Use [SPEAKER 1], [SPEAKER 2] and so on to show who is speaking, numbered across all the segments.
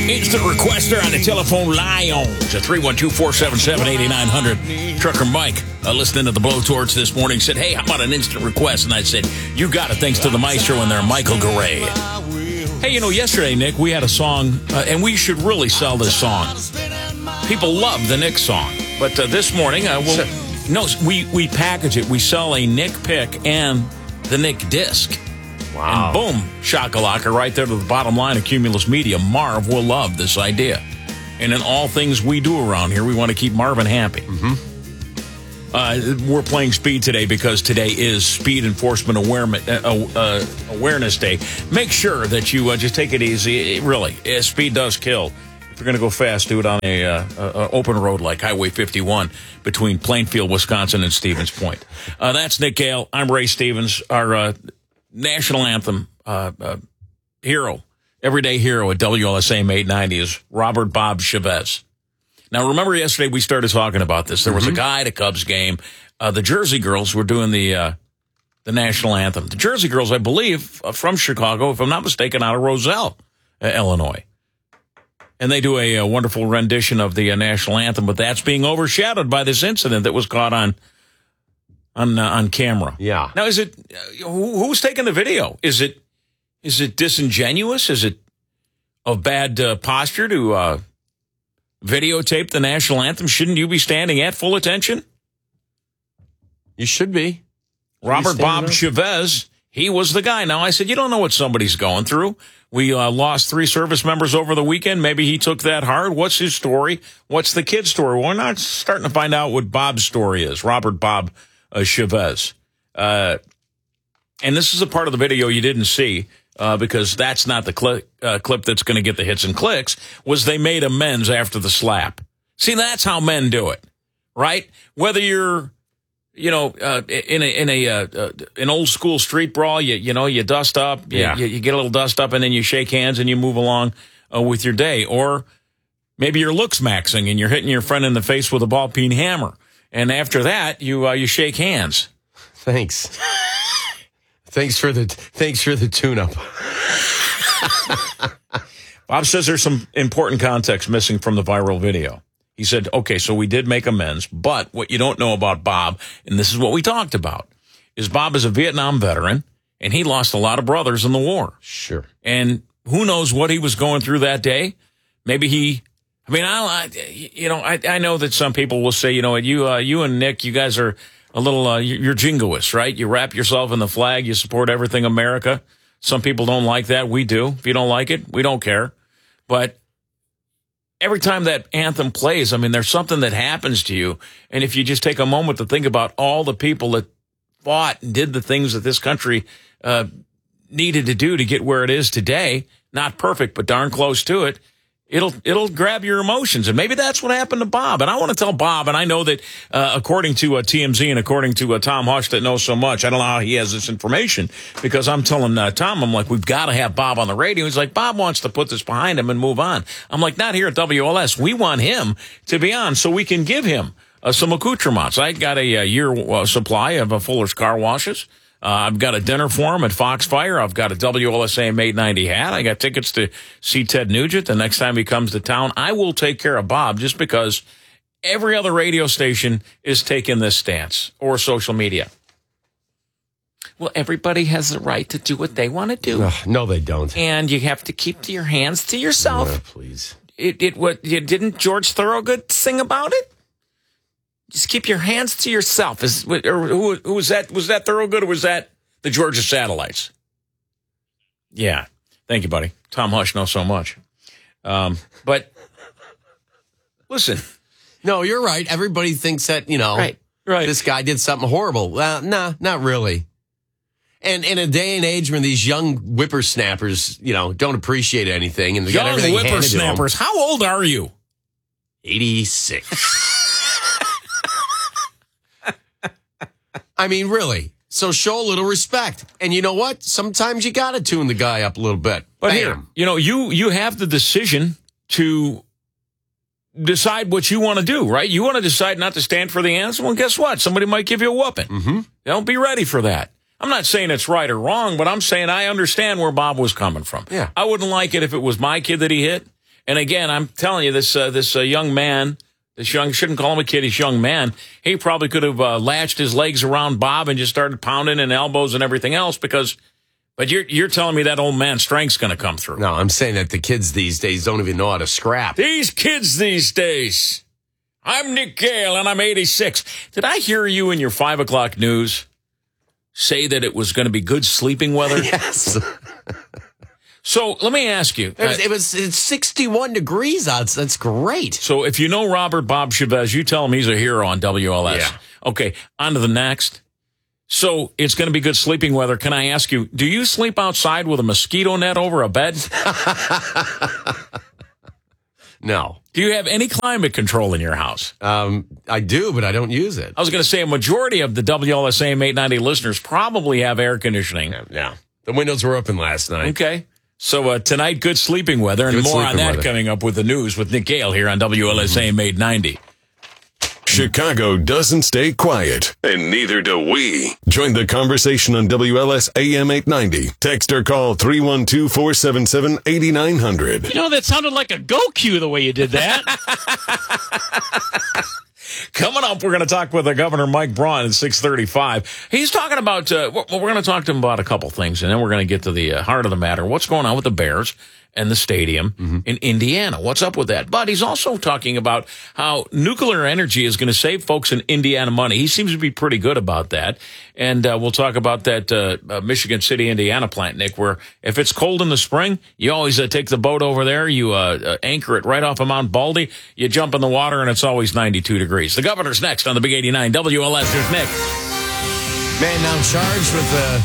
[SPEAKER 1] Instant requester on the telephone Lions at 312-477-8900. Trucker Mike, listening to the Blowtorch this morning, said, hey, how about an instant request? And I said, you got it, thanks to the maestro and there, Michael Garay. Hey, yesterday, Nick, we had a song, and we should really sell this song. People love the Nick song. But this morning, we package it. We sell a Nick pick and the Nick disc.
[SPEAKER 2] Wow.
[SPEAKER 1] And boom, shakalaka, right there to the bottom line of Cumulus Media. Marv will love this idea. And in all things we do around here, we want to keep Marvin happy. We're playing speed today because today is Speed Enforcement Awareness Day. Make sure that you just take it easy. Really, speed does kill. If you're going to go fast, do it on a open road like Highway 51 between Plainfield, Wisconsin, and Stevens Point. That's Nick Gale. I'm Ray Stevens. Our national anthem hero, everyday hero at WLSAM 890 is Robert Bob Chavez. Now, remember yesterday we started talking about this. There was a guy at a Cubs game. The Jersey Girls were doing the national anthem. The Jersey Girls, I believe, from Chicago, if I'm not mistaken, out of Roselle, Illinois. And they do a wonderful rendition of the national anthem, but that's being overshadowed by this incident that was caught on camera.
[SPEAKER 2] Yeah.
[SPEAKER 1] Now, is it who's taking the video? Is it disingenuous? Is it of bad posture to videotape the national anthem? Shouldn't you be standing at full attention?
[SPEAKER 2] You should be.
[SPEAKER 1] Robert Bob Chavez, he was the guy. Now, I said, you don't know what somebody's going through. We lost 3 service members over the weekend. Maybe he took that hard. What's his story? What's the kid's story? We're not starting to find out what Bob's story is. Robert Bob Chavez. And this is a part of the video you didn't see because that's not the clip that's going to get the hits and clicks, was they made amends after the slap. See, that's how men do it, right? Whether you're, in an old school street brawl, you dust up, you get a little dust up and then you shake hands and you move along with your day. Or maybe you're looks maxing and you're hitting your friend in the face with a ball peen hammer. And after that, you shake hands.
[SPEAKER 2] Thanks. Thanks for the tune-up.
[SPEAKER 1] Bob says there's some important context missing from the viral video. He said, okay, so we did make amends, but what you don't know about Bob, and this is what we talked about, is Bob is a Vietnam veteran, and he lost a lot of brothers in the war.
[SPEAKER 2] Sure.
[SPEAKER 1] And who knows what he was going through that day? Maybe I know that some people will say, you and Nick, you guys are a little, you're jingoists, right? You wrap yourself in the flag. You support everything America. Some people don't like that. We do. If you don't like it, we don't care. But every time that anthem plays, there's something that happens to you. And if you just take a moment to think about all the people that fought and did the things that this country needed to do to get where it is today, not perfect, but darn close to it, it'll grab your emotions. And maybe that's what happened to Bob. And I want to tell Bob, and I know that according to TMZ and according to Tom Hush that knows so much, I don't know how he has this information, because I'm telling Tom, I'm like, we've got to have Bob on the radio. He's like, Bob wants to put this behind him and move on. I'm like, not here at WLS. We want him to be on so we can give him some accoutrements. I got a year supply of Fuller's car washes. I've got a dinner for him at Foxfire. I've got a WLSAM 890 hat. I got tickets to see Ted Nugent the next time he comes to town. I will take care of Bob just because every other radio station is taking this stance, or social media. Well, everybody has the right to do what they want to do.
[SPEAKER 2] No, they don't.
[SPEAKER 1] And you have to keep your hands to yourself.
[SPEAKER 2] Please.
[SPEAKER 1] Didn't George Thorogood sing about it? Just keep your hands to yourself. Who was that? Was that Thorogood, or was that the Georgia Satellites? Yeah. Thank you, buddy. Tom Hush knows so much. But listen.
[SPEAKER 2] No, you're right. Everybody thinks that,
[SPEAKER 1] right.
[SPEAKER 2] This guy did something horrible. Well, nah, not really. And in a day and age when these young whippersnappers, don't appreciate anything, and they got everything handed to them.
[SPEAKER 1] Young whippersnappers. How old are you?
[SPEAKER 2] 86. Really. So show a little respect. And you know what? Sometimes you got to tune the guy up a little bit.
[SPEAKER 1] But here, you have the decision to decide what you want to do, right? You want to decide not to stand for the anthem. Well, guess what? Somebody might give you a whooping.
[SPEAKER 2] Mm-hmm.
[SPEAKER 1] Don't be ready for that. I'm not saying it's right or wrong, but I'm saying I understand where Bob was coming from.
[SPEAKER 2] Yeah.
[SPEAKER 1] I wouldn't like it if it was my kid that he hit. And again, I'm telling you, this young man, shouldn't call him a kid, he's a young man. He probably could have latched his legs around Bob and just started pounding and elbows and everything else but you're telling me that old man's strength's going to come through.
[SPEAKER 2] No, I'm saying that the kids these days don't even know how to scrap.
[SPEAKER 1] These kids these days. I'm Nick Gale, and I'm 86. Did I hear you in your 5 o'clock news say that it was going to be good sleeping weather?
[SPEAKER 2] Yes.
[SPEAKER 1] So let me ask you.
[SPEAKER 2] It's 61 degrees out. That's great.
[SPEAKER 1] So if you know Robert Bob Chavez, you tell him he's a hero on WLS.
[SPEAKER 2] Yeah.
[SPEAKER 1] Okay, on to the next. So it's going to be good sleeping weather. Can I ask you, do you sleep outside with a mosquito net over a bed?
[SPEAKER 2] No.
[SPEAKER 1] Do you have any climate control in your house?
[SPEAKER 2] I do, but I don't use it.
[SPEAKER 1] I was going to say a majority of the WLS AM 890 listeners probably have air conditioning.
[SPEAKER 2] Yeah. The windows were open last night.
[SPEAKER 1] Okay. So tonight, good sleeping weather, and more on that coming up with the news with Nick Gale here on WLS AM 890.
[SPEAKER 3] Chicago doesn't stay quiet, and neither do we. Join the conversation on WLS AM 890. Text or call 312-477-8900.
[SPEAKER 4] You know, that sounded like a go cue the way you did that.
[SPEAKER 1] Coming up, we're going to talk with Governor Mike Braun at 6:35. He's talking about, we're going to talk to him about a couple things, and then we're going to get to the heart of the matter. What's going on with the Bears and the stadium in Indiana? What's up with that? But he's also talking about how nuclear energy is going to save folks in Indiana money. He seems to be pretty good about that. And we'll talk about that Michigan City, Indiana plant, Nick, where if it's cold in the spring, you always take the boat over there, you anchor it right off of Mount Baldy, you jump in the water, and it's always 92 degrees. The governor's next on the Big 89 WLS. Here's Nick.
[SPEAKER 2] Man now charged with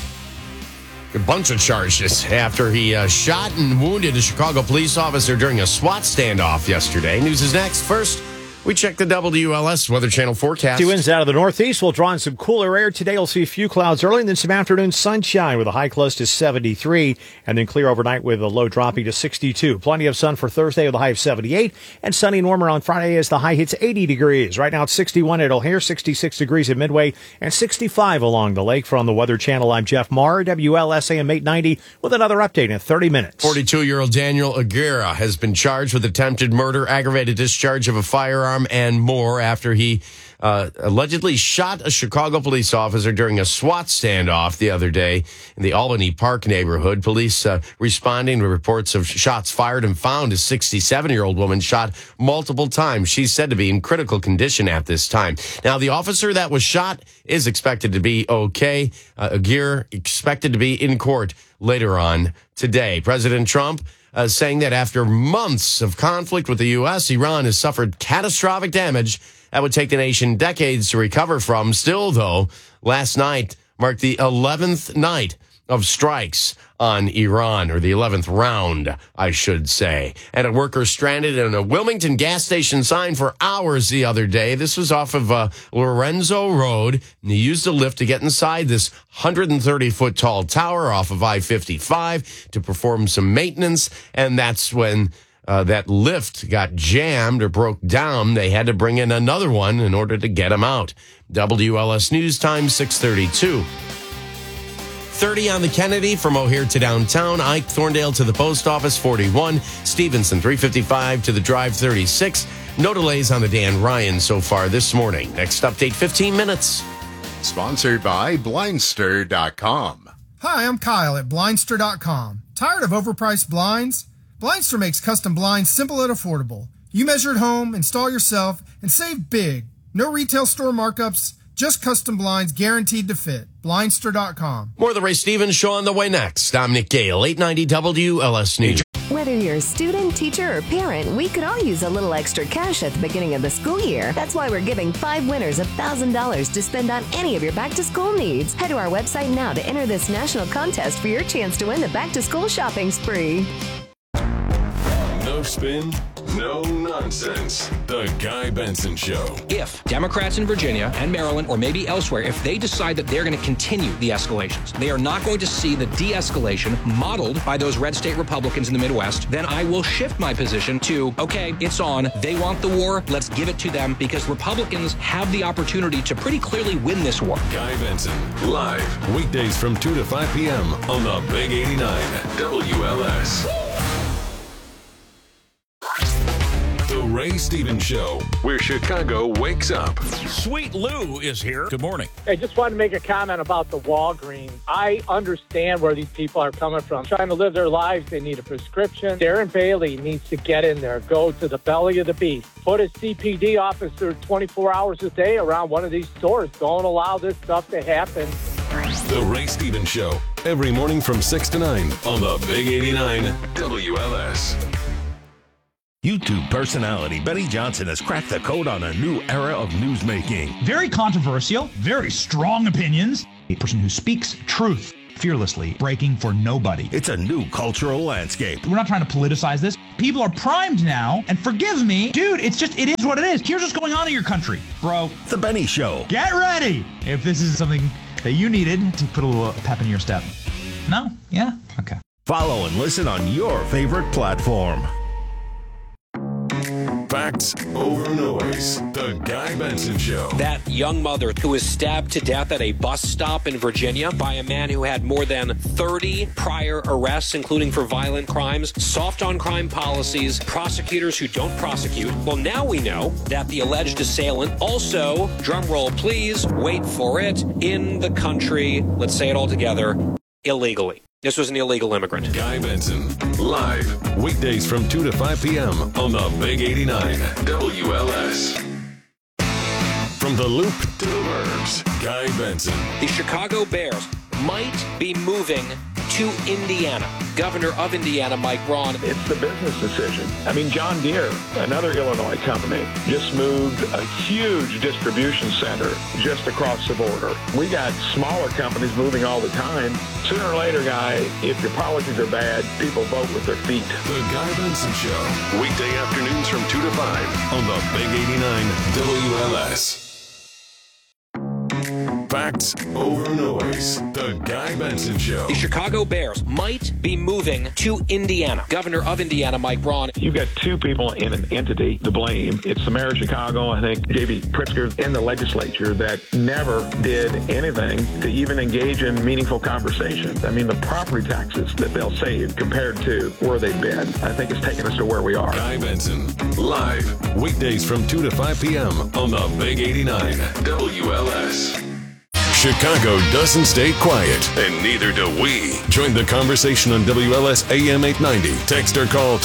[SPEAKER 2] a bunch of charges after he shot and wounded a Chicago police officer during a SWAT standoff yesterday. News is next. First, we check the WLS Weather Channel forecast.
[SPEAKER 5] Winds out of the northeast will draw in some cooler air. Today you'll see a few clouds early and then some afternoon sunshine with a high close to 73 and then clear overnight with a low dropping to 62. Plenty of sun for Thursday with a high of 78 and sunny and warmer on Friday as the high hits 80 degrees. Right now it's 61 at O'Hare, 66 degrees at Midway and 65 along the lake. From the Weather Channel, I'm Jeff Maher, WLS AM 890 with another update in 30 minutes.
[SPEAKER 2] 42-year-old Daniel Aguirre has been charged with attempted murder, aggravated discharge of a firearm, and more after he allegedly shot a Chicago police officer during a SWAT standoff the other day in the Albany Park neighborhood. Police responding to reports of shots fired and found a 67-year-old woman shot multiple times. She's said to be in critical condition at this time. Now, the officer that was shot is expected to be okay. Aguirre expected to be in court later on today. President Trump saying that after months of conflict with the U.S., Iran has suffered catastrophic damage that would take the nation decades to recover from. Still, though, last night marked the 11th night of strikes on Iran, or the 11th round, I should say. And a worker stranded in a Wilmington gas station sign for hours the other day. This was off of Lorenzo Road, and he used a lift to get inside this 130-foot tall tower off of I-55 to perform some maintenance, and that's when that lift got jammed or broke down. They had to bring in another one in order to get him out. WLS News Time, 6:32. 30 on the Kennedy from O'Hare to downtown. Ike Thorndale to the post office, 41. Stevenson, 355 to the drive, 36. No delays on the Dan Ryan so far this morning. Next update, 15 minutes.
[SPEAKER 6] Sponsored by Blindster.com.
[SPEAKER 7] Hi, I'm Kyle at Blindster.com. Tired of overpriced blinds? Blindster makes custom blinds simple and affordable. You measure at home, install yourself, and save big. No retail store markups, just custom blinds guaranteed to fit. Blindster.com.
[SPEAKER 2] More of the Ray Stevens Show on the way next. I'm Nick Gale, 890 WLS News.
[SPEAKER 8] Whether you're a student, teacher, or parent, we could all use a little extra cash at the beginning of the school year. That's why we're giving 5 winners $1,000 to spend on any of your back-to-school needs. Head to our website now to enter this national contest for your chance to win the back-to-school shopping spree.
[SPEAKER 3] No spin, no nonsense. The Guy Benson Show.
[SPEAKER 9] If Democrats in Virginia and Maryland, or maybe elsewhere, if they decide that they're going to continue the escalations, they are not going to see the de-escalation modeled by those red state Republicans in the Midwest, then I will shift my position to, okay, it's on. They want the war. Let's give it to them, because Republicans have the opportunity to pretty clearly win this war.
[SPEAKER 3] Guy Benson, live, weekdays from 2 to 5 p.m. on the Big 89 WLS. Ray Stevens Show, where Chicago wakes up.
[SPEAKER 1] Sweet Lou is here. Good morning.
[SPEAKER 10] I just wanted to make a comment about the Walgreens. I understand where these people are coming from. Trying to live their lives, they need a prescription. Darren Bailey needs to get in there, go to the belly of the beast. Put a CPD officer 24 hours a day around one of these stores. Don't allow this stuff to happen.
[SPEAKER 3] The Ray Stevens Show, every morning from 6 to 9 on the Big 89 WLS.
[SPEAKER 11] YouTube personality Benny Johnson has cracked the code on a new era of newsmaking.
[SPEAKER 12] Very controversial, very strong opinions. A person who speaks truth fearlessly, breaking for nobody.
[SPEAKER 11] It's a new cultural landscape.
[SPEAKER 12] We're not trying to politicize this. People are primed now, and forgive me, dude, it is what it is. Here's what's going on in your country, bro.
[SPEAKER 11] The Benny Show.
[SPEAKER 12] Get ready if this is something that you needed to put a little pep in your step. No? Yeah? Okay.
[SPEAKER 11] Follow and listen on your favorite platform.
[SPEAKER 3] Facts over noise. The Guy Benson Show.
[SPEAKER 9] That young mother who was stabbed to death at a bus stop in Virginia by a man who had more than 30 prior arrests, including for violent crimes, soft on crime policies, prosecutors who don't prosecute. Well, now we know that the alleged assailant also, drumroll please, wait for it, in the country, let's say it all together, illegally. This was an illegal immigrant.
[SPEAKER 3] Guy Benson, live, weekdays from 2 to 5 p.m. on the Big 89 WLS. From the Loop to the Burbs, Guy Benson.
[SPEAKER 9] The Chicago Bears might be moving to Indiana. Governor of Indiana, Mike Braun.
[SPEAKER 13] It's the business decision. I mean, John Deere, another Illinois company, just moved a huge distribution center just across the border. We got smaller companies moving all the time. Sooner or later, Guy, if your policies are bad, people vote with their feet.
[SPEAKER 3] The Guy Benson Show, weekday afternoons from 2 to 5 on the Big 89 WLS. Facts over noise. The Guy Benson Show.
[SPEAKER 9] The Chicago Bears might be moving to Indiana. Governor of Indiana, Mike Braun.
[SPEAKER 13] You've got two people in an entity to blame. It's the mayor of Chicago, I think, J.B. Pritzker, in the legislature that never did anything to even engage in meaningful conversations. I mean, the property taxes that they'll save compared to where they've been, I think it's taken us to where we are.
[SPEAKER 3] Guy Benson, live, weekdays from 2 to 5 p.m. on the Big 89 WLS. Chicago doesn't stay quiet, and neither do we. Join the conversation on WLS AM 890. Text or call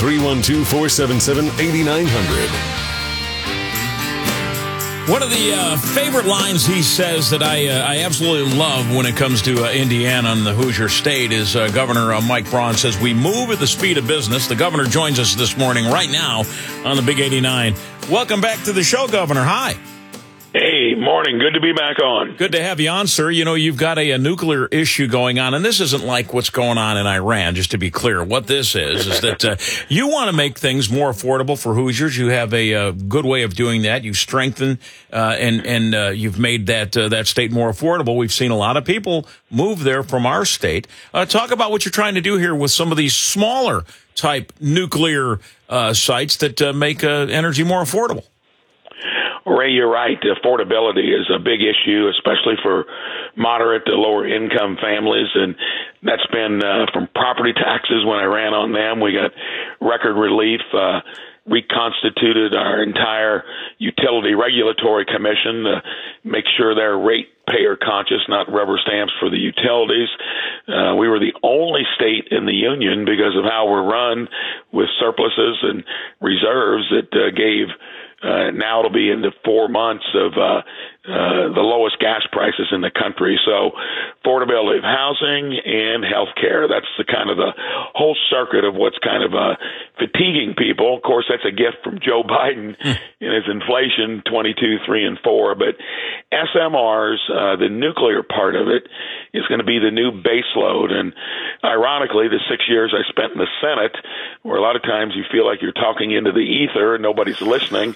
[SPEAKER 3] 312-477-8900.
[SPEAKER 1] One of the favorite lines he says that I absolutely love when it comes to Indiana and the Hoosier State is Governor Mike Braun says, "We move at the speed of business." The governor joins us this morning right now on the Big 89. Welcome back to the show, Governor. Hi.
[SPEAKER 13] Hey, morning. Good to be back on.
[SPEAKER 1] Good to have you on, sir. You know, you've got a nuclear issue going on, and this isn't like what's going on in Iran, just to be clear. What this is that you want to make things more affordable for Hoosiers. You have a good way of doing that. You strengthen and you've made that state more affordable. We've seen a lot of people move there from our state. Talk about what you're trying to do here with some of these smaller type nuclear sites that make energy more affordable.
[SPEAKER 13] Ray, you're right. Affordability is a big issue, especially for moderate to lower income families. And that's been from property taxes when I ran on them. We got record relief, reconstituted our entire utility regulatory commission to make sure they're ratepayer conscious, not rubber stamps for the utilities. We were the only state in the union because of how we're run with surpluses and reserves that gave now it'll be into 4 months of the lowest gas prices in the country. So affordability of housing and health care, that's the kind of the whole circuit of what's kind of fatiguing people. Of course, that's a gift from Joe Biden in his inflation, 22, 3, and 4. But SMRs, the nuclear part of it, is going to be the new base load. And ironically, the 6 years I spent in the Senate, where a lot of times you feel like you're talking into the ether and nobody's listening,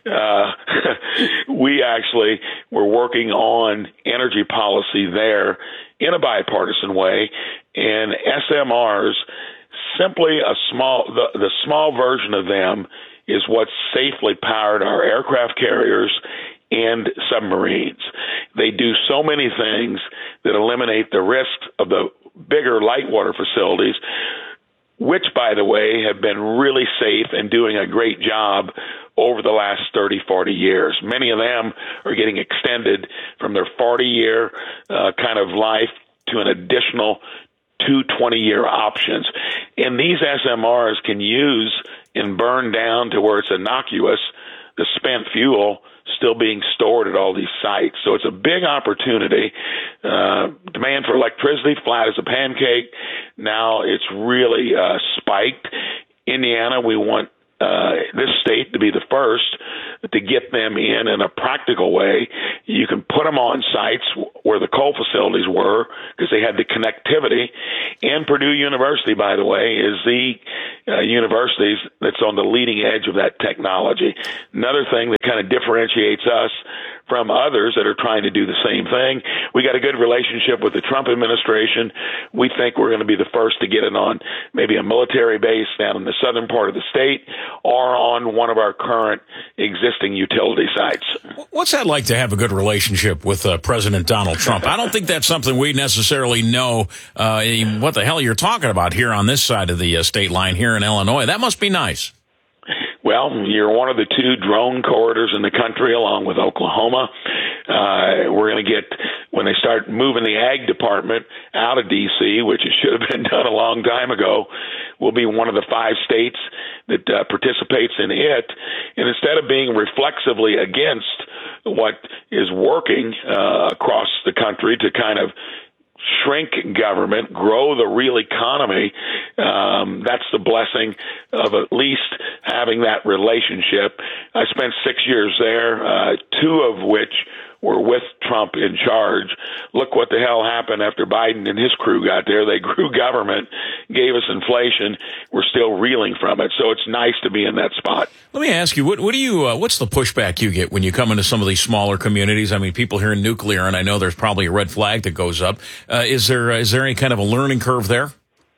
[SPEAKER 13] we actually were working on energy policy there in a bipartisan way. And SMRs, simply the small version of them is what safely powered our aircraft carriers and submarines. They do so many things that eliminate the risks of the bigger light water facilities, which, by the way, have been really safe and doing a great job over the last 30, 40 years. Many of them are getting extended from their 40-year kind of life to an additional 2 20-year options. And these SMRs can use and burn down to where it's innocuous, the spent fuel still being stored at all these sites. So it's a big opportunity. Demand for electricity, flat as a pancake. Now it's really spiked. Indiana, we want this state to be the first to get them in a practical way. You can put them on sites where the coal facilities were because they had the connectivity. And Purdue University, by the way, is the university that's on the leading edge of that technology. Another thing that kind of differentiates us from others that are trying to do the same thing. We got a good relationship with the Trump administration. We think we're going to be the first to get it on maybe a military base down in the southern part of the state or on one of our current existing utility sites.
[SPEAKER 1] What's that like to have a good relationship with President Donald Trump? I don't think that's something we necessarily know what the hell you're talking about here on this side of the state line here in Illinois. That must be nice.
[SPEAKER 13] Well, you're one of the 2 drone corridors in the country, along with Oklahoma. We're going to get, when they start moving the ag department out of D.C., which it should have been done a long time ago, we'll be one of the 5 states that participates in it. And instead of being reflexively against what is working across the country to kind of shrink government, grow the real economy, that's the blessing of at least having that relationship. I spent 6 years there, 2 of which were with Trump in charge. Look what the hell happened after Biden and his crew got there. They grew government, gave us inflation. We're still reeling from it. So it's nice to be in that spot.
[SPEAKER 1] Let me ask you, what's the pushback you get when you come into some of these smaller communities? I mean, people hear nuclear, and I know there's probably a red flag that goes up. Is there any kind of a learning curve there?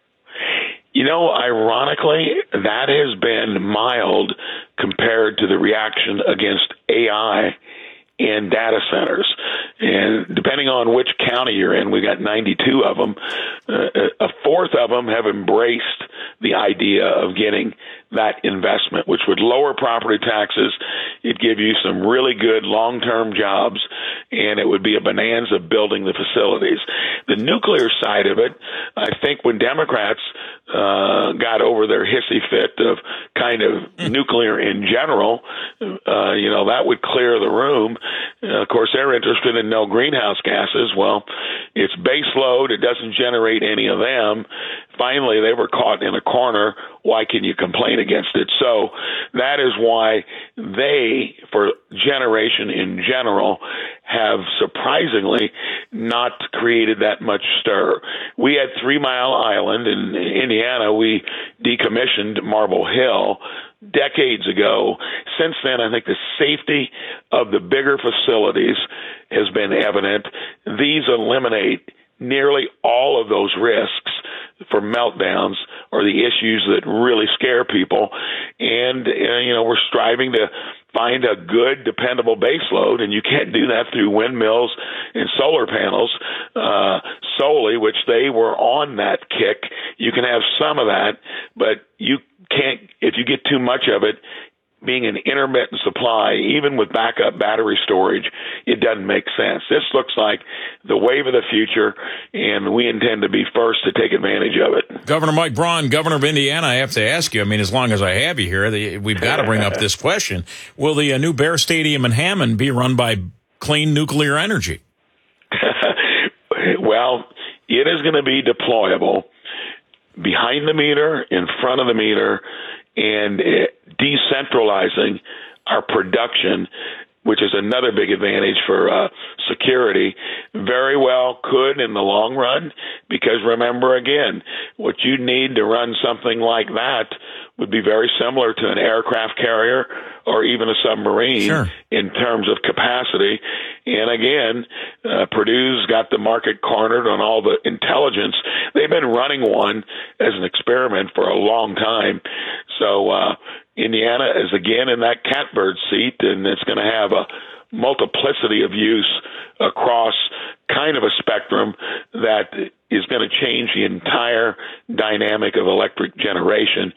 [SPEAKER 13] You know, ironically, that has been mild compared to the reaction against AI and data centers. And depending on which county you're in, we got 92 of them. A fourth of them have embraced the idea of getting that investment, which would lower property taxes. It'd give you some really good long-term jobs, and it would be a bonanza building the facilities. The nuclear side of it, I think when Democrats got over their hissy fit of kind of nuclear in general, that would clear the room. Of course, they're interested in no greenhouse gases. Well, it's base load. It doesn't generate any of them. Finally, they were caught in a corner. Why can you complain against it? So that is why they, for generation in general, have surprisingly not created that much stir. We had 3 Mile Island in Indiana. We decommissioned Marble Hill decades ago. Since then, I think the safety of the bigger facilities has been evident. These eliminate nearly all of those risks for meltdowns or the issues that really scare people. And, we're striving to find a good, dependable base load, and you can't do that through windmills and solar panels solely, which they were on that kick. You can have some of that, but you can't, if you get too much of it, being an intermittent supply, even with backup battery storage, it doesn't make sense. This looks like the wave of the future, and we intend to be first to take advantage of it.
[SPEAKER 1] Governor Mike Braun, governor of Indiana, I have to ask you, as long as I have you here, we've got to bring up this question. Will the new Bear Stadium in Hammond be run by clean nuclear energy?
[SPEAKER 13] Well, it is going to be deployable behind the meter, in front of the meter, and decentralizing our production, which is another big advantage for security, very well could in the long run, because remember, again, what you need to run something like that would be very similar to an aircraft carrier or even a submarine in terms of capacity. And again, Purdue's got the market cornered on all the intelligence. They've been running one as an experiment for a long time. So Indiana is again in that catbird seat, and it's going to have a multiplicity of use across kind of a spectrum that is going to change the entire dynamic of electric generation.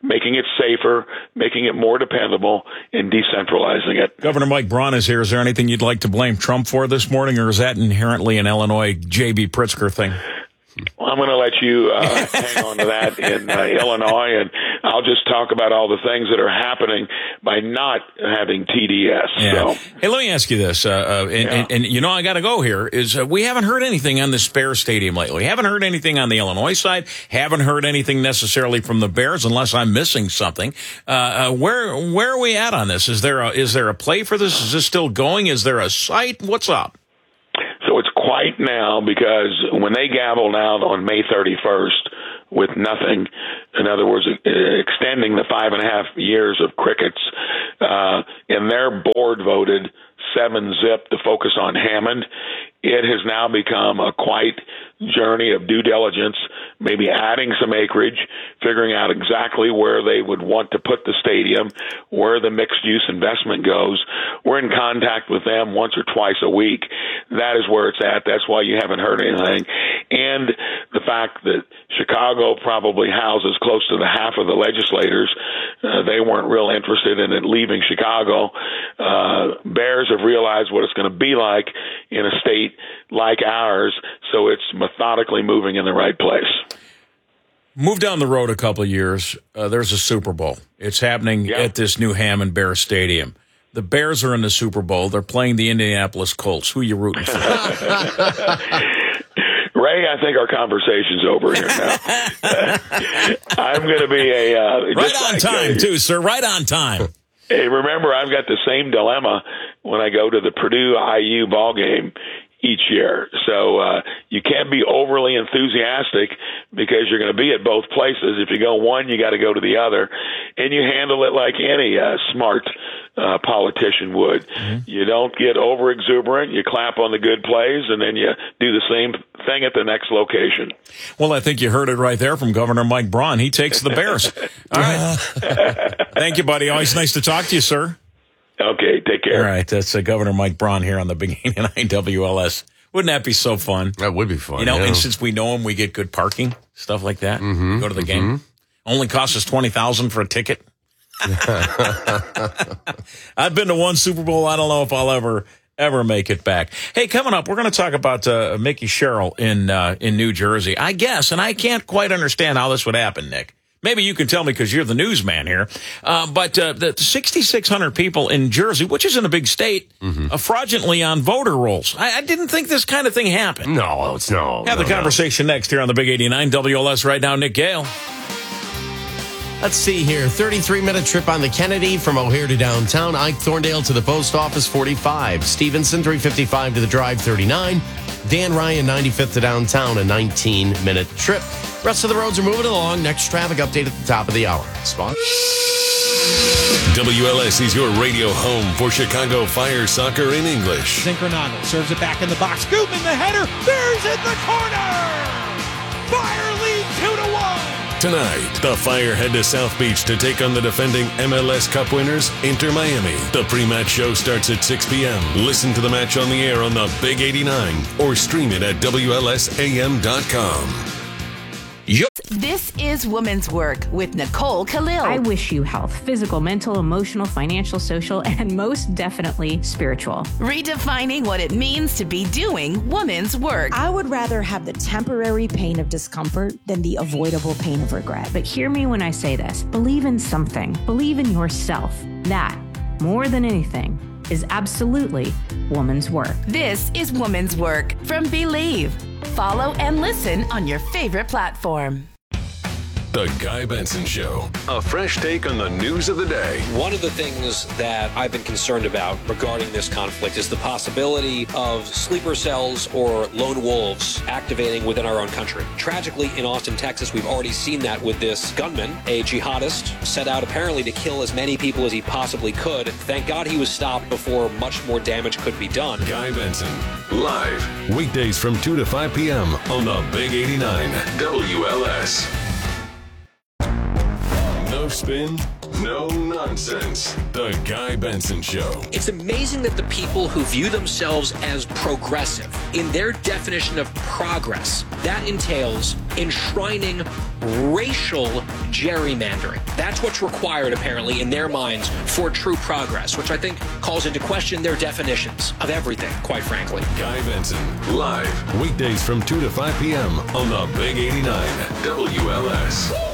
[SPEAKER 13] making it safer, making it more dependable, and decentralizing it.
[SPEAKER 1] Governor Mike Braun is here. Is there anything you'd like to blame Trump for this morning, or is that inherently an Illinois J.B. Pritzker thing?
[SPEAKER 13] Well, I'm going to let you hang on to that in Illinois, and I'll just talk about all the things that are happening by not having TDS.
[SPEAKER 1] Yeah.
[SPEAKER 13] So.
[SPEAKER 1] Hey, let me ask you this, and you know I got to go here, is we haven't heard anything on the Bears Stadium lately. Haven't heard anything on the Illinois side. Haven't heard anything necessarily from the Bears, unless I'm missing something. Where are we at on this? Is there a play for this? Is this still going? Is there a site? What's up?
[SPEAKER 13] So it's quiet now because when they gavelled out on May 31st with nothing, in other words, extending the 5.5 years of crickets, and their board voted 7-0 to focus on Hammond, it has now become a quiet journey of due diligence, maybe adding some acreage, figuring out exactly where they would want to put the stadium, where the mixed-use investment goes. We're in contact with them once or twice a week. That is where it's at. That's why you haven't heard anything. And the fact that Chicago probably houses close to the half of the legislators, they weren't real interested in it leaving Chicago. Bears have realized what it's going to be like in a state like ours, so it's methodically moving in the right place.
[SPEAKER 1] Move down the road a couple of years. There's a Super Bowl. It's happening at this new Hammond Bears Stadium. The Bears are in the Super Bowl. They're playing the Indianapolis Colts. Who are you rooting for?
[SPEAKER 13] Ray, I think our conversation's over here now. I'm going to be
[SPEAKER 1] right on time, too, sir. Right on time.
[SPEAKER 13] Hey, remember, I've got the same dilemma when I go to the Purdue-IU ball game each year. So you can't be overly enthusiastic because you're going to be at both places. If you go one, you got to go to the other. And you handle it like any smart politician would. Mm-hmm. You don't get over exuberant. You clap on the good plays, and then you do the same thing at the next location.
[SPEAKER 1] Well, I think you heard it right there from Governor Mike Braun. He takes the Bears. All right. Thank you, buddy. Always nice to talk to you, sir.
[SPEAKER 13] Okay, take care.
[SPEAKER 1] All right, that's Governor Mike Braun here on the Big 89 WLS. Wouldn't that be so fun?
[SPEAKER 2] That would be fun.
[SPEAKER 1] You know, and since we know him, we get good parking, stuff like that. Mm-hmm, go to the game. Only costs us $20,000 for a ticket. I've been to one Super Bowl. I don't know if I'll ever make it back. Hey, coming up, we're going to talk about Mickey Sherrill in New Jersey. I guess, and I can't quite understand how this would happen, Nick. Maybe you can tell me because you're the newsman here. But the 6,600 people in Jersey, which isn't a big state, fraudulently on voter rolls. I didn't think this kind of thing happened.
[SPEAKER 2] No, it's no.
[SPEAKER 1] Have the conversation next here on the Big 89 WLS. Right now, Nick Gale.
[SPEAKER 2] Let's see here. 33-minute trip on the Kennedy from O'Hare to downtown. Ike Thorndale to the post office, 45. Stevenson, 355 to the drive, 39. Dan Ryan, 95th to downtown, a 19-minute trip. Rest of the roads are moving along. Next traffic update at the top of the hour. Spot.
[SPEAKER 3] WLS is your radio home for Chicago Fire soccer in English.
[SPEAKER 12] Zincronado serves it back in the box. Scoop in the header. Bears in the corner. Fire lead 2-1.
[SPEAKER 3] Tonight, the Fire head to South Beach to take on the defending MLS Cup winners, Inter Miami. The pre-match show starts at 6 p.m. Listen to the match on the air on the Big 89 or stream it at WLSAM.com.
[SPEAKER 14] Yep. This is Women's Work with Nicole Khalil.
[SPEAKER 15] I wish you health, physical, mental, emotional, financial, social, and most definitely spiritual.
[SPEAKER 14] Redefining what it means to be doing women's work.
[SPEAKER 16] I would rather have the temporary pain of discomfort than the avoidable pain of regret.
[SPEAKER 15] But hear me when I say this. Believe in something. Believe in yourself. That, more than anything, is absolutely woman's work.
[SPEAKER 14] This is Woman's Work from Believe. Follow and listen on your favorite platform.
[SPEAKER 3] The Guy Benson Show. A fresh take on the news of the day.
[SPEAKER 9] One of the things that I've been concerned about regarding this conflict is the possibility of sleeper cells or lone wolves activating within our own country. Tragically, in Austin, Texas, we've already seen that with this gunman, a jihadist, set out apparently to kill as many people as he possibly could. Thank God he was stopped before much more damage could be done.
[SPEAKER 3] Guy Benson, live, weekdays from 2 to 5 p.m. on the Big 89 WLS. No spin, no nonsense. The Guy Benson Show.
[SPEAKER 9] It's amazing that the people who view themselves as progressive, in their definition of progress, that entails enshrining racial gerrymandering. That's what's required, apparently, in their minds for true progress, which I think calls into question their definitions of everything, quite frankly.
[SPEAKER 3] Guy Benson, live, weekdays from 2 to 5 p.m. on the Big 89 WLS.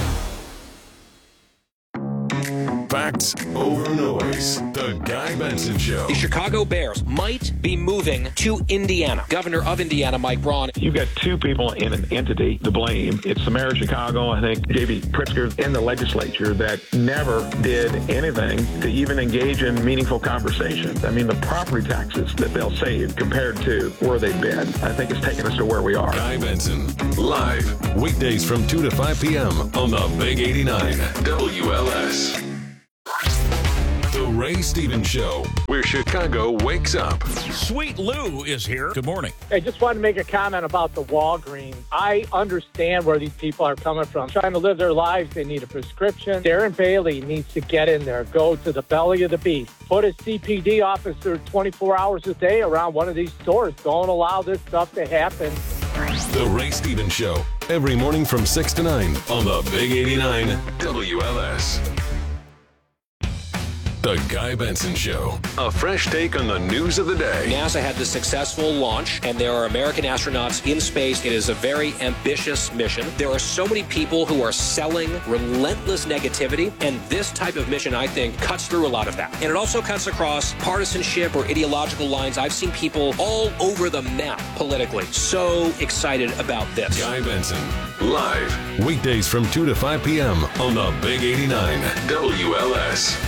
[SPEAKER 3] Facts over noise. The Guy Benson Show.
[SPEAKER 9] The Chicago Bears might be moving to Indiana. Governor of Indiana, Mike Braun.
[SPEAKER 17] You've got two people in an entity to blame. It's the mayor of Chicago, I think, J.B. Pritzker, in the legislature that never did anything to even engage in meaningful conversations. I mean, the property taxes that they'll save compared to where they've been, I think it's taken us to where we are.
[SPEAKER 3] Guy Benson, live, weekdays from 2 to 5 p.m. on the Big 89 WLS. The Ray Stevens Show, where Chicago wakes up.
[SPEAKER 1] Sweet Lou is here. Good morning.
[SPEAKER 10] I just wanted to make a comment about the Walgreens. I understand where these people are coming from. Trying to live their lives, they need a prescription. Darren Bailey needs to get in there, go to the belly of the beast. Put a CPD officer 24 hours a day around one of these stores. Don't allow this stuff to happen.
[SPEAKER 3] The Ray Stevens Show, every morning from 6 to 9 on the Big 89 WLS. The Guy Benson Show. A fresh take on the news of the day.
[SPEAKER 9] NASA had the successful launch, and there are American astronauts in space. It is a very ambitious mission. There are so many people who are selling relentless negativity, and this type of mission, I think, cuts through a lot of that. And it also cuts across partisanship or ideological lines. I've seen people all over the map politically. So excited about this.
[SPEAKER 3] Guy Benson, live, weekdays from 2 to 5 p.m. on the Big 89 WLS.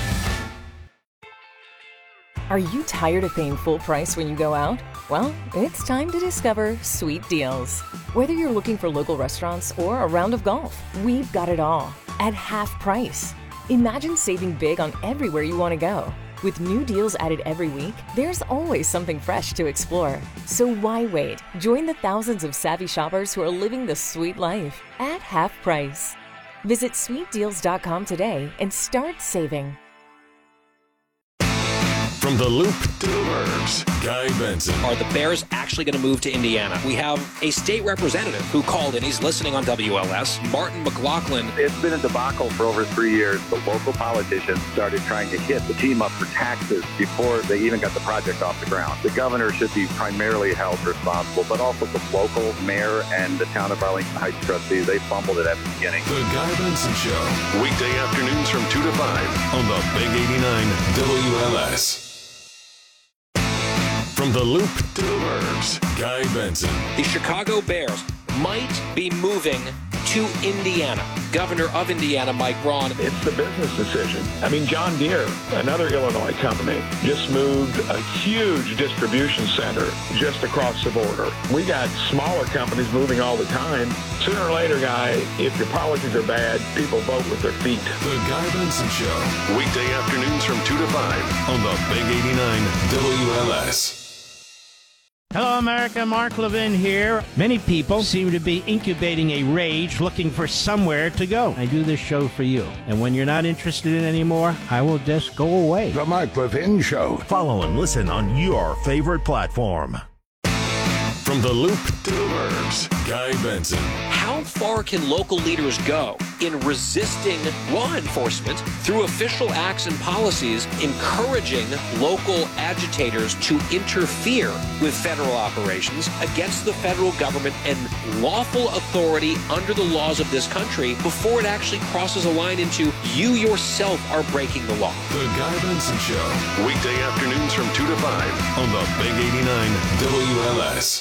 [SPEAKER 18] Are you tired of paying full price when you go out? Well, it's time to discover Sweet Deals. Whether you're looking for local restaurants or a round of golf, we've got it all at half price. Imagine saving big on everywhere you want to go. With new deals added every week, there's always something fresh to explore. So why wait? Join the thousands of savvy shoppers who are living the sweet life at half price. Visit sweetdeals.com today and start saving.
[SPEAKER 3] From the Loop to the Burbs, Guy Benson.
[SPEAKER 9] Are the Bears actually going to move to Indiana? We have a state representative who called in. He's listening on WLS, Martin McLaughlin.
[SPEAKER 19] It's been a debacle for over 3 years. The local politicians started trying to hit the team up for taxes before they even got the project off the ground. The governor should be primarily held responsible, but also the local mayor and the town of Arlington Heights trustees. They fumbled it at the beginning.
[SPEAKER 3] The Guy Benson Show, weekday afternoons from 2 to 5 on the Big 89 WLS. From the Loop to the Burbs, Guy Benson.
[SPEAKER 9] The Chicago Bears might be moving to Indiana. Governor of Indiana, Mike Braun.
[SPEAKER 17] It's the business decision. I mean, John Deere, another Illinois company, just moved a huge distribution center just across the border. We got smaller companies moving all the time. Sooner or later, Guy, if your policies are bad, people vote with their feet.
[SPEAKER 3] The Guy Benson Show, weekday afternoons from 2 to 5 on the Big 89 WLS.
[SPEAKER 20] Hello, America. Mark Levin here. Many people seem to be incubating a rage looking for somewhere to go. I do this show for you. And when you're not interested in it anymore, I will just go away.
[SPEAKER 11] The Mark Levin Show. Follow and listen on your favorite platform.
[SPEAKER 3] From the Loop to the Burbs, Guy Benson.
[SPEAKER 9] How far can local leaders go in resisting law enforcement through official acts and policies, encouraging local agitators to interfere with federal operations against the federal government and lawful authority under the laws of this country before it actually crosses a line into you yourself are breaking the law?
[SPEAKER 3] The Guy Benson Show, weekday afternoons from 2 to 5 on the Big 89 WLS.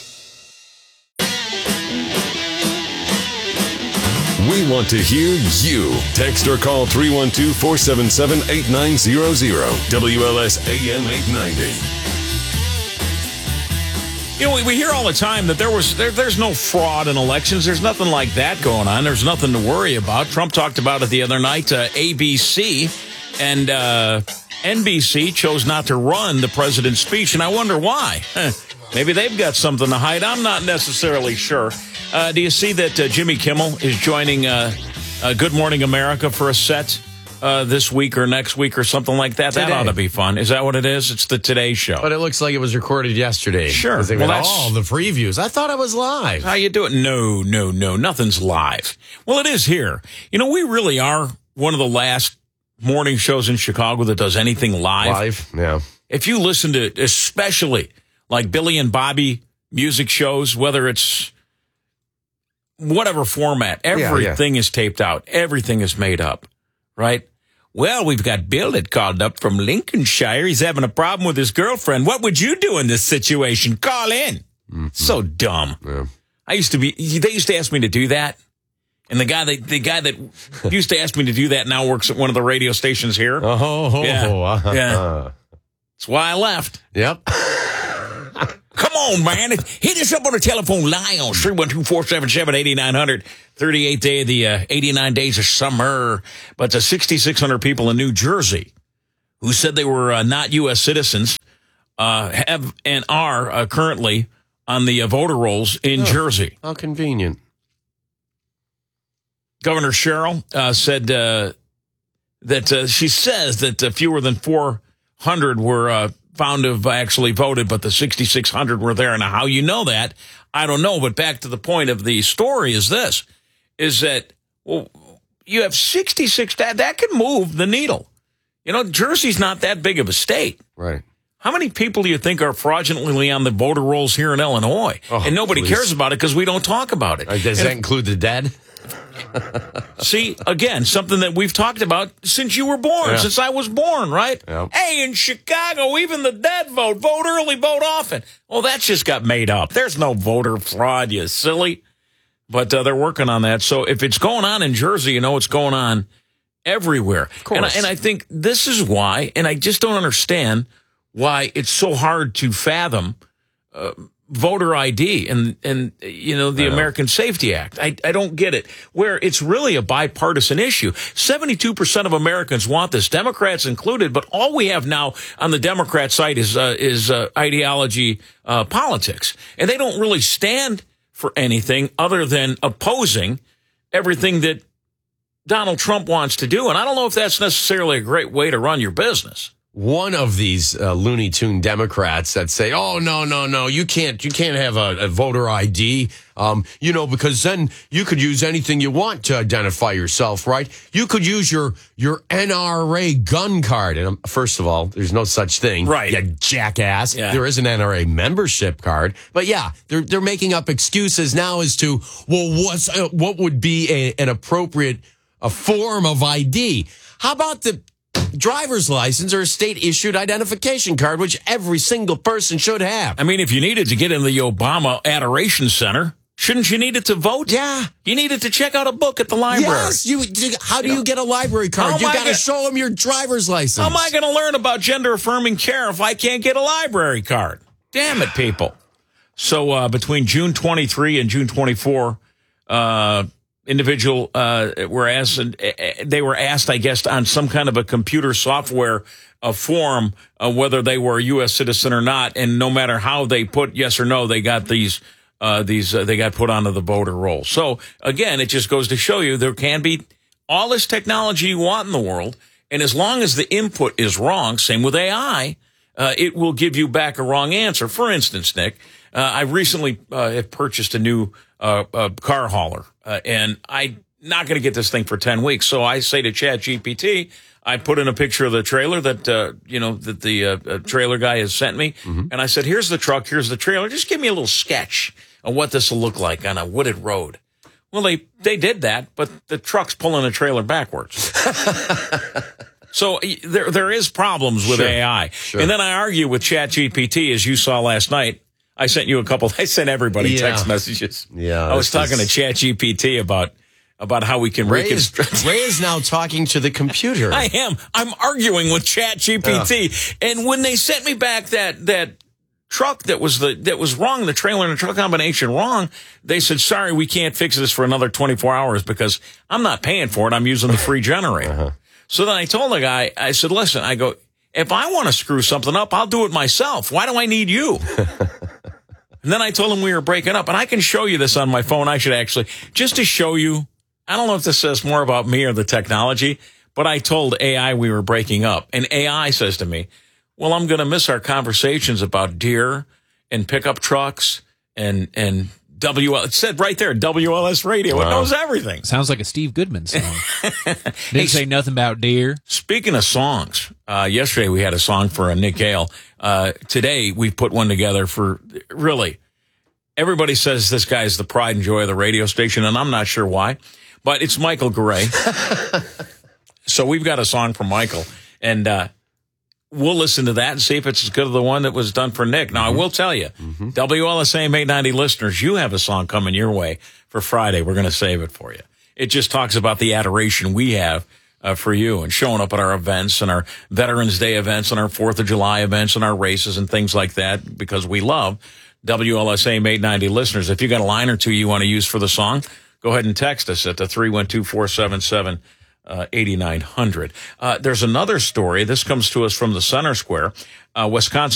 [SPEAKER 3] We want to hear you. Text or call 312-477-8900. WLS AM 890.
[SPEAKER 1] You know, we hear all the time that there's no fraud in elections. There's nothing like that going on. There's nothing to worry about. Trump talked about it the other night. ABC and NBC chose not to run the president's speech, and I wonder why. Maybe they've got something to hide. I'm not necessarily sure. Do you see that Jimmy Kimmel is joining Good Morning America for a set this week or next week or something like that.
[SPEAKER 2] Today.
[SPEAKER 1] That ought to be fun. Is that what it is? It's the Today Show.
[SPEAKER 2] But it looks like it was recorded yesterday.
[SPEAKER 1] Sure.
[SPEAKER 2] They
[SPEAKER 1] Well,
[SPEAKER 2] got
[SPEAKER 1] that's
[SPEAKER 2] all the previews. I thought it was live.
[SPEAKER 1] How you doing? No. Nothing's live. Well, it is here. You know, we really are one of the last morning shows in Chicago that does anything live.
[SPEAKER 2] Yeah.
[SPEAKER 1] If you listen to, especially like Billy and Bobby music shows, whether it's whatever format, everything is taped out. Everything is made up, right? Well, we've got Bill that called up from Lincolnshire. He's having a problem with his girlfriend. What would you do in this situation? Call in.
[SPEAKER 2] Mm-hmm.
[SPEAKER 1] So dumb.
[SPEAKER 2] Yeah.
[SPEAKER 1] They used to ask me to do that. And the guy that used to ask me to do that now works at one of the radio stations here. Yeah. That's why I left.
[SPEAKER 2] Yep.
[SPEAKER 1] Come on, man. Hit us up on the telephone line on 312-477-8900. 38th day of the 89 days of summer. But the 6,600 people in New Jersey who said they were not U.S. citizens have and are currently on the voter rolls in Jersey.
[SPEAKER 2] How convenient.
[SPEAKER 1] Governor Cheryl said that she says that fewer than 400 were found to have actually voted, but the 6,600 were there. Now, how you know that, I don't know. But back to the point of the story is this, is that, well, you have 66, that can move the needle. You know, Jersey's not that big of a state.
[SPEAKER 2] Right.
[SPEAKER 1] How many people do you think are fraudulently on the voter rolls here in Illinois? And nobody cares about it because we don't talk about it.
[SPEAKER 2] Does that include the dead?
[SPEAKER 1] See, again, something that we've talked about since you were born, since I was born, right?
[SPEAKER 2] Yep.
[SPEAKER 1] Hey, in Chicago, even the dead vote. Vote early, vote often. Well, that just got made up. There's no voter fraud, you silly. But they're working on that. So if it's going on in Jersey, you know it's going on everywhere.
[SPEAKER 2] Of course.
[SPEAKER 1] And I think this is why, and I just don't understand why it's so hard to fathom voter ID and you know, the American Safety Act. I don't get it. Where it's really a bipartisan issue. 72% of Americans want this, Democrats included, but all we have now on the Democrat side is ideology politics. And they don't really stand for anything other than opposing everything that Donald Trump wants to do. And I don't know if that's necessarily a great way to run your business.
[SPEAKER 2] One of these Looney Tune Democrats that say, "Oh no, you can't have a voter ID, you know, because then you could use anything you want to identify yourself, right? You could use your NRA gun card." And first of all, there's no such thing,
[SPEAKER 1] right?
[SPEAKER 2] You jackass.
[SPEAKER 1] Yeah.
[SPEAKER 2] There is an NRA membership card, but yeah, they're making up excuses now as to, well, what would be an appropriate form of ID? How about the driver's license or a state-issued identification card, which every single person should have?
[SPEAKER 1] I mean, if you needed to get in the Obama Adoration Center, shouldn't you need it to vote?
[SPEAKER 2] Yeah.
[SPEAKER 1] You needed to check out a book at the library.
[SPEAKER 2] Yes. How do you get a library card? You got to show them your driver's license.
[SPEAKER 1] How am I going to learn about gender-affirming care if I can't get a library card? Damn it, people. So between June 23 and June 24, individual were asked, they were asked, I guess, on some kind of a computer software form whether they were a U.S. citizen or not, and no matter how they put yes or no, they got they got put onto the voter roll. So again, it just goes to show you there can be all this technology you want in the world, and as long as the input is wrong, same with AI, it will give you back a wrong answer. For instance, Nick, I recently have purchased a new car hauler. And I'm not going to get this thing for 10 weeks. So I say to ChatGPT, I put in a picture of the trailer that the trailer guy has sent me. Mm-hmm. And I said, here's the truck, here's the trailer. Just give me a little sketch of what this will look like on a wooded road. Well, they did that, but the truck's pulling the trailer backwards. So there is problems with AI. Sure. And then I argue with ChatGPT, as you saw last night. I sent you I sent everybody text messages.
[SPEAKER 2] Yeah.
[SPEAKER 1] I was talking to ChatGPT about how we can reconstruct.
[SPEAKER 2] Ray is now talking to the computer.
[SPEAKER 1] I am. I'm arguing with ChatGPT. And when they sent me back that truck that was wrong, the trailer and the truck combination wrong, they said, sorry, we can't fix this for another 24 hours because I'm not paying for it. I'm using the free generator. Uh-huh. So then I told the guy, I said, listen, I go, if I want to screw something up, I'll do it myself. Why do I need you? And then I told him we were breaking up, and I can show you this on my phone. I should actually, just to show you, I don't know if this says more about me or the technology, But I told AI we were breaking up, and AI says to me, well, I'm going to miss our conversations about deer and pickup trucks and it said right there, WLS Radio. Wow. It knows everything.
[SPEAKER 21] Sounds like a Steve Goodman song. Didn't say nothing about deer.
[SPEAKER 1] Speaking of songs, yesterday we had a song for Nick Gale. Today we put one together for, really, everybody says this guy's the pride and joy of the radio station, and I'm not sure why, but it's Michael Garay. So we've got a song from Michael, and we'll listen to that and see if it's as good as the one that was done for Nick. Now, I will tell you, WLSAM 890 listeners, you have a song coming your way for Friday. We're going to save it for you. It just talks about the adoration we have for you and showing up at our events and our Veterans Day events and our 4th of July events and our races and things like that, because we love WLSAM 890 listeners. If you got a line or two you want to use for the song, go ahead and text us at the 312-477 8900. There's another story. This comes to us from the Center Square. Wisconsin